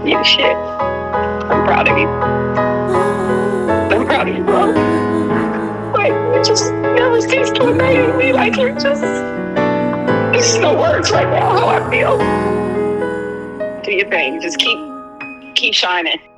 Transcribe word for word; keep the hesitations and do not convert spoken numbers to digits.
You the shit. I'm proud of you. I'm proud of you, bro. Like, you just never cease to amaze me. Like, you're just, there's no words right now how I feel. Do your thing. Just keep, keep shining.